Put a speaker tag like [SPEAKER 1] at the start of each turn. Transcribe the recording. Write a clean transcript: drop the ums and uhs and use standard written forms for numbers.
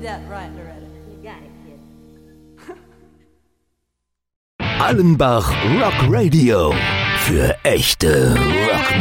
[SPEAKER 1] that right, Loretta. You got it, kid.
[SPEAKER 2] Allenbach Rock Radio. Für echte Rockmusik.